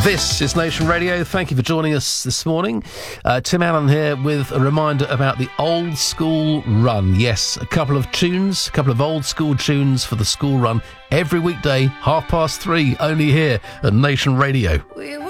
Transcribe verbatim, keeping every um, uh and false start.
This is Nation Radio. Thank you for joining us this morning. Uh, Tim Allen here with a reminder about the Old School Run. Yes, a couple of tunes, a couple of old school tunes for the school run every weekday, half past three, only here at Nation Radio. We